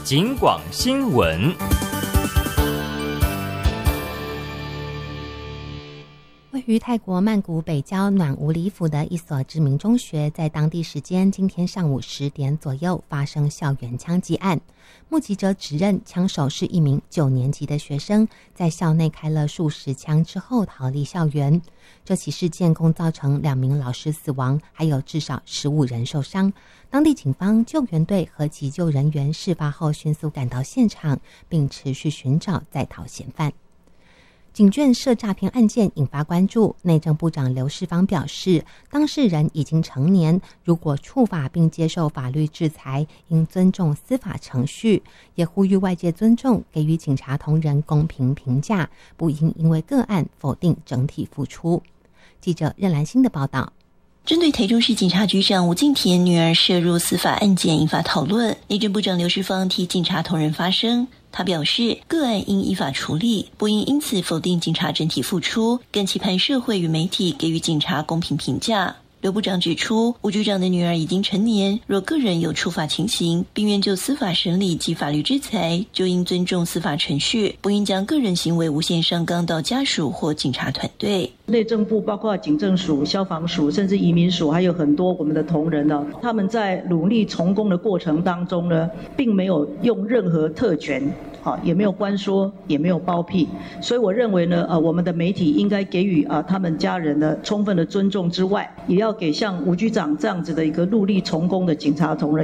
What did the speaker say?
警广新闻。 位于泰国曼谷北郊暖武里府的一所知名中学，在当地时间今天上午10点左右发生校园枪击案。目击者指认枪手是一名9年级的学生，在校内开了数十枪之后逃离校园。这起事件共造成2名老师死亡，还有至少15人受伤。当地警方、救援队和急救人员事发后迅速赶到现场，并持续寻找在逃嫌犯。警卷涉诈骗案件引发关注，内政部长刘世芳表示，当事人已经成年，如果触法并接受法律制裁，应尊重司法程序，也呼吁外界尊重，给予警察同仁公平评价，不应因为个案否定整体付出。记者任兰心的报道。 针对台中市警察局长吴敬田女儿涉入司法案件引发讨论，内政部长刘世芳替警察同仁发声。他表示，个案应依法处理，不应因此否定警察整体付出，更期盼社会与媒体给予警察公平评价。刘部长指出，吴局长的女儿已经成年，若个人有触法情形，并愿就司法审理及法律制裁，就应尊重司法程序，不应将个人行为无限上纲到家属或警察团队。 内政部包括警政署、消防署，甚至移民署，还有很多我们的同仁呢，他们在努力从公的过程当中呢，并没有用任何特权，也没有关说，也没有包庇，所以我认为呢，我们的媒体应该给予他们家人的充分的尊重之外，也要给像吴局长这样子的一个努力从公的警察同仁